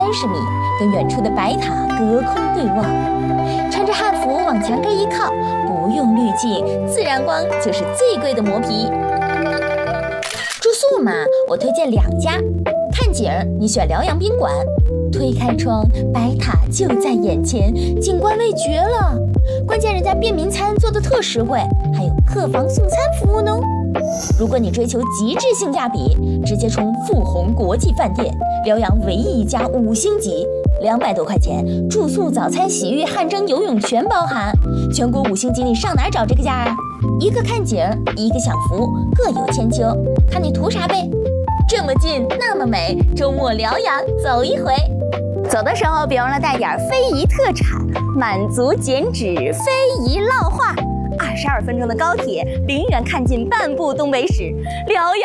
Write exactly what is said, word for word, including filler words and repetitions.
三十米，跟远处的白塔隔空对望。穿着汉服往墙根一靠，不用滤镜，自然光就是最贵的磨皮。住宿嘛，我推荐两家。看景儿，你选辽阳宾馆，推开窗，白塔就在眼前，景观味绝了。关键人家便民餐做的特实惠，还有客房送餐服务呢。如果你追求极致性价比，直接冲富宏国际饭店，辽阳唯一一家五星级，两百多块钱，住宿、早餐、洗浴、汗蒸、游泳全包含。全国五星级，你上哪儿找这个价啊？一个看景，一个享福，各有千秋，看你图啥呗。这么近，那么美，周末辽阳走一回。走的时候别忘了带点非遗特产，满族剪纸、非遗烙画。二十二分钟的高铁，零远看尽半部东北史。辽阳。